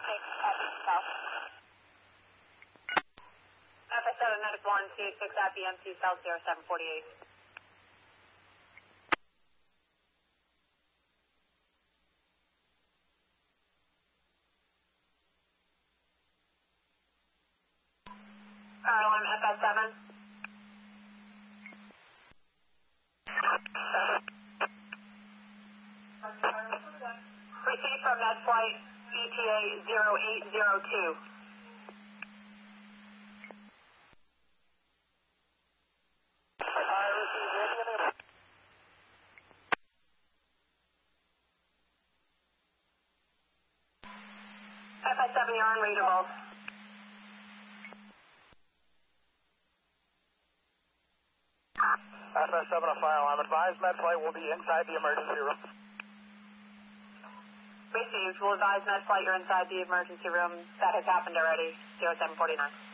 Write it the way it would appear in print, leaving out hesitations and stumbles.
South. FS7 Medic 1, C6 at BMC South 0748. Caroline FS7. Received from that flight ETA 0802. FS7, you're unreadable. FS7 a file. I'm advised med flight will be inside the emergency room. Received. We'll advise med flight you're inside the emergency room. That has happened already. 0749.